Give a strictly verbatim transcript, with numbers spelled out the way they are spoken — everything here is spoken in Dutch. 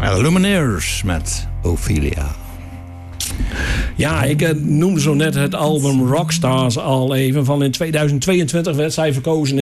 Lumineers met Ophelia. Ja, ik noemde zo net het album Rockstars al even. Van in tweeduizend tweeëntwintig werd zij verkozen